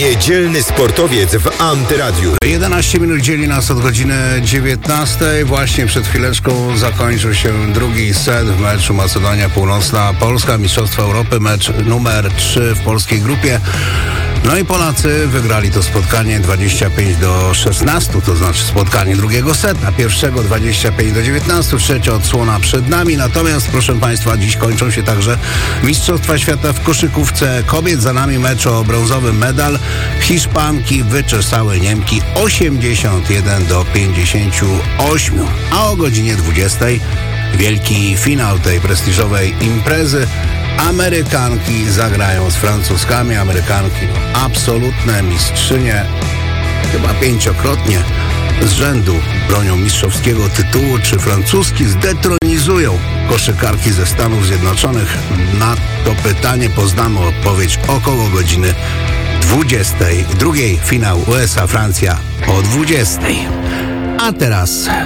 Niedzielny sportowiec w Antyradiu. 11 minut dzieli nas od godziny 19. Właśnie przed chwileczką zakończył się drugi set w meczu Macedonia Północna-Polska, Mistrzostwa Europy, mecz numer 3 w polskiej grupie. No i Polacy wygrali to spotkanie 25-16, to znaczy spotkanie drugiego seta, pierwszego 25-19, trzecia odsłona przed nami. Natomiast, proszę Państwa, dziś kończą się także Mistrzostwa Świata w koszykówce kobiet. Za nami mecz o brązowy medal. Hiszpanki wyczesały Niemki 81-58, a o godzinie 20 wielki finał tej prestiżowej imprezy. Amerykanki zagrają z Francuzkami. Amerykanki absolutne mistrzynie, chyba 5-krotnie z rzędu bronią mistrzowskiego tytułu. Czy Francuski zdetronizują koszykarki ze Stanów Zjednoczonych? Na to pytanie poznamy odpowiedź około godziny 20. Drugiej finał USA-Francja o 20. A teraz